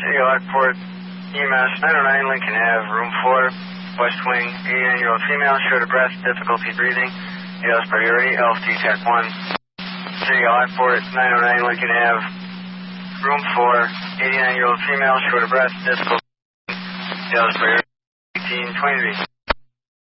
City Lockport, EMS 909 Lincoln Ave, room 4, West Wing, 89-year-old female, short of breath, difficulty breathing, yells priority, LFT Tech 1. City Lockport, 909 Lincoln Ave, room 4, 89-year-old female, short of breath, difficulty, yells priority, 1820.